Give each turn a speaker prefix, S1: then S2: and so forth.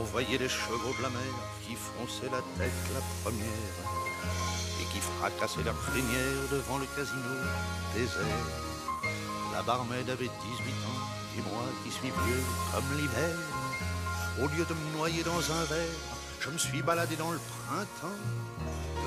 S1: voyais les chevaux de la mer qui fronçaient la tête la première et qui fracassaient leur crinière devant le casino désert. La barmaid avait 18 ans et moi qui suis vieux comme l'hiver, au lieu de me noyer dans un verre, je me suis baladé dans le printemps,